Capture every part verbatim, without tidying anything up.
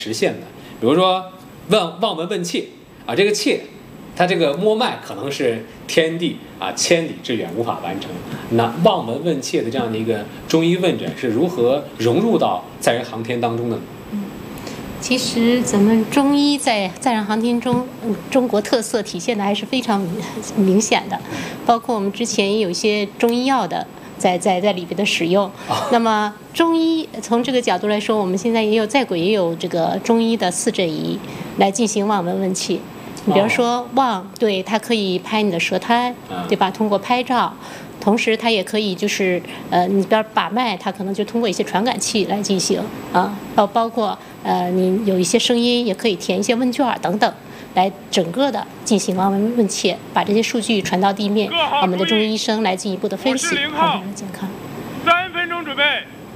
实现的。比如说望望闻问切啊，这个切，它这个摸脉可能是天地啊千里之远无法完成。那望闻问切的这样的一个中医问诊是如何融入到载人航天当中的呢？ 其实咱们中医在载人航天中，嗯，中国特色体现的还是非常明明显的，包括我们之前也有一些中医药的在在在里边的使用。 啊、 那么中医从这个角度来说，我们现在也有在轨也有这个中医的四诊仪来进行望闻问切。你比如说望，对，它可以拍你的舌苔，对吧？通过拍照。同时，它也可以就是呃，你比如把脉，它可能就通过一些传感器来进行啊，包包括呃，你有一些声音也可以填一些问卷等等，来整个的进行望闻问切，把这些数据传到地面，我们的中医医生来进一步的分析航天员的健康。 三分钟准备。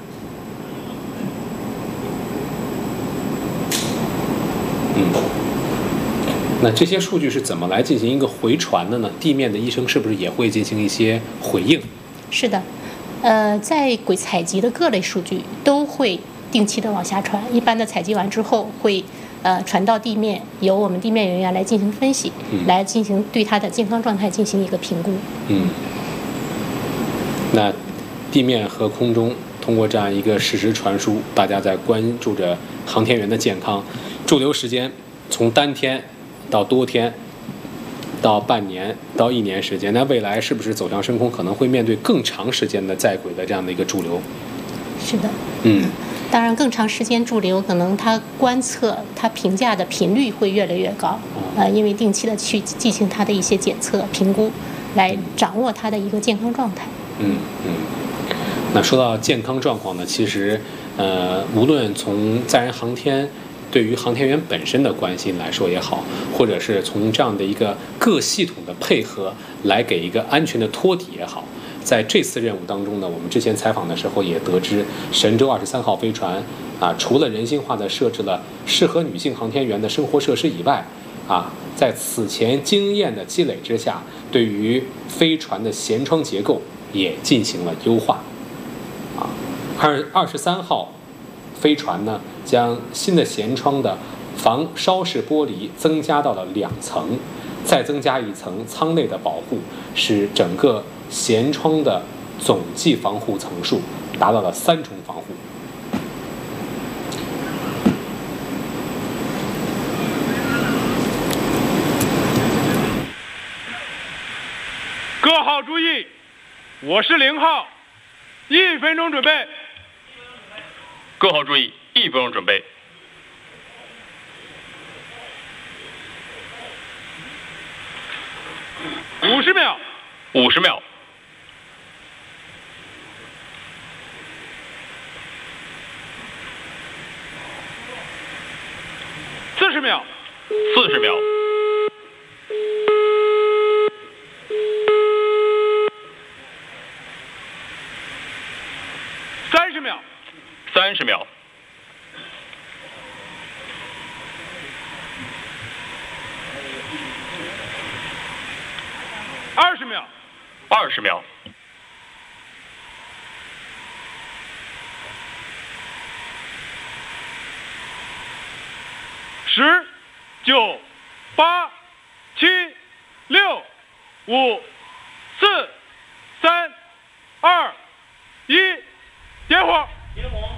嗯。那这些数据是怎么来进行一个回传的呢？地面的医生是不是也会进行一些回应？ 是的，呃，在轨采集的各类数据都会定期的往下传，一般的采集完之后会呃传到地面，由我们地面人员来进行分析，嗯、来进行对他的健康状态进行一个评估。 嗯，那地面和空中通过这样一个实时传输，大家在关注着航天员的健康，驻留时间从单天到多天，到半年，到一年时间，那未来是不是走向深空可能会面对更长时间的在轨的这样的一个驻留？ 是的， 嗯， 当然更长时间驻留，可能它观测、它评价的频率会越来越高，呃，因为定期的去进行它的一些检测、评估，来掌握它的一个健康状态。 嗯嗯。那说到健康状况呢，其实呃，无论从载人航天对于航天员本身的关心来说也好，或者是从这样的一个各系统的配合来给一个安全的托底也好，在这次任务当中呢，我们之前采访的时候也得知，神舟二十三号飞船啊，除了人性化的设置了适合女性航天员的生活设施以外，啊，在此前经验的积累之下，对于飞船的舷窗结构也进行了优化。啊，二二十三号飞船呢，将新的舷窗的防烧蚀玻璃增加到了两层，再增加一层舱内的保护，使整个舷窗的总计防护层数达到了三重防护。 各号注意，我是零号，一分钟准备。 各号注意，一分钟准备。 五十秒。 五十秒。 四十秒。 四十秒。 三十秒。 三十秒。 二十秒。 二十秒。 十、九、八、七、六、五、四、三、二、一，点火！点火！